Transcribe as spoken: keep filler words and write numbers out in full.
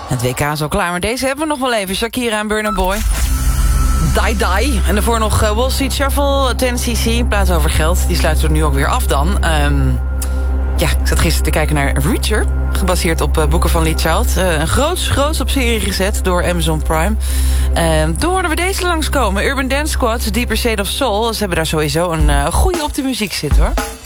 Het W K is al klaar, maar deze hebben we nog wel even. Shakira en Burna Boy. Die Die. En daarvoor nog uh, Wall Street Shuffle, ten C C. Plaats over geld. Die sluiten er nu ook weer af dan. Um, ja, ik zat gisteren te kijken naar Reacher. Gebaseerd op uh, boeken van Lee Child. Uh, een groots, groots op serie gezet door Amazon Prime. Uh, toen hoorden we deze langskomen. Urban Dance Squad, Deeper Shade of Soul. Ze hebben daar sowieso een uh, goede op de muziek zitten, hoor.